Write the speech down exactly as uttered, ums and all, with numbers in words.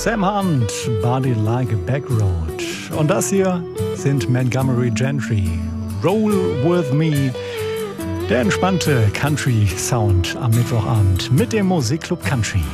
Sam Hunt, Body Like a Backroad. Und das hier sind Montgomery Gentry, Roll With Me. Der entspannte Country-Sound am Mittwochabend mit dem Musikclub Country.